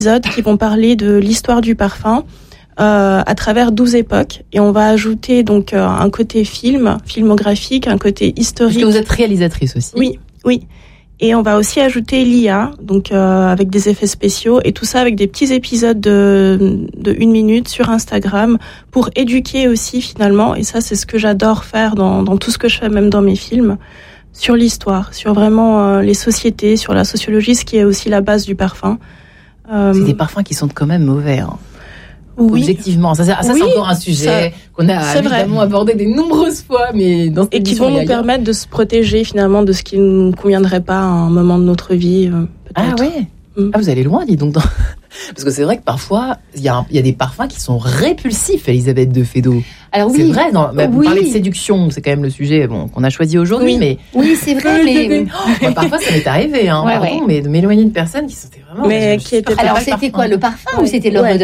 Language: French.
épisodes qui vont parler de l'histoire du parfum à travers 12 époques. Et on va ajouter donc un côté filmographique, un côté historique. Parce que vous êtes réalisatrice aussi. Oui. Et on va aussi ajouter l'IA, donc avec des effets spéciaux, et tout ça avec des petits épisodes de 1 minute sur Instagram pour éduquer aussi finalement. Et ça, c'est ce que j'adore faire dans tout ce que je fais, même dans mes films, sur l'histoire, sur vraiment les sociétés, sur la sociologie, ce qui est aussi la base du parfum. C'est des parfums qui sont quand même mauvais. Hein. Oui. Objectivement, ça c'est encore un sujet qu'on a évidemment abordé de nombreuses fois, mais dans cette émission, qui vont nous permettre de se protéger finalement de ce qui ne nous conviendrait pas à un moment de notre vie. Peut-être. Ah ouais. Ah, vous allez loin, dis donc. Parce que c'est vrai que parfois il y a des parfums qui sont répulsifs, Elisabeth de Fédot. Alors oui, c'est vrai. Vous parlez de séduction, c'est quand même le sujet qu'on a choisi aujourd'hui, mais c'est vrai. Mais parfois ça m'est arrivé, mais de m'éloigner de personnes qui sentaient vraiment. Mais qui étaient. Alors c'était quoi, le parfum ou c'était l'odeur?